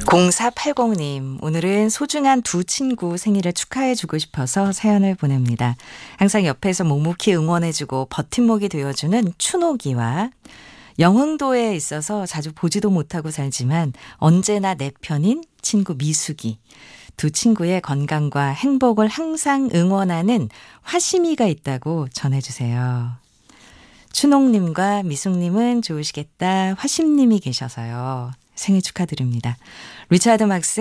0480님, 오늘은 소중한 두 친구 생일을 축하해주고 싶어서 사연을 보냅니다. 항상 옆에서 묵묵히 응원해주고 버팀목이 되어주는 춘옥이와 영흥도에 있어서 자주 보지도 못하고 살지만 언제나 내 편인 친구 미숙이. 두 친구의 건강과 행복을 항상 응원하는 화심이가 있다고 전해주세요. 춘옥님과 미숙님은 좋으시겠다. 화심님이 계셔서요. 생일 축하드립니다. 리차드 막스